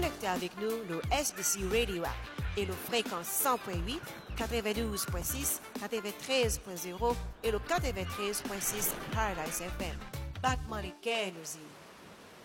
connecter avec nous le SBC Radio App et le fréquence 100.8, 92.6, 93.0 et le 93.6 Paradise FM. Battement les quais, nous y.